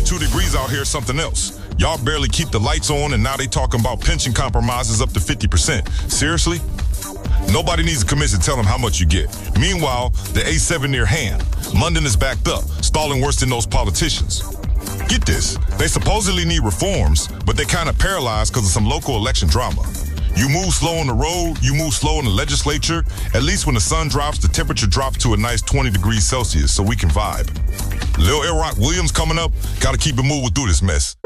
2 degrees out here is something else. Y'all barely keep the lights on, and now they talking about pension compromises up to 50%. Seriously? Nobody needs to come in and tell them how much you get. Meanwhile, the A7 near hand. London is backed up, stalling worse than those politicians. Get this, they supposedly need reforms, but they're kind of paralyzed because of some local election drama. You move slow on the road, you move slow in the legislature. At least when the sun drops, the temperature drops to a nice 20 degrees Celsius so we can vibe. Lil Rock Williams coming up, gotta keep it moving through this mess.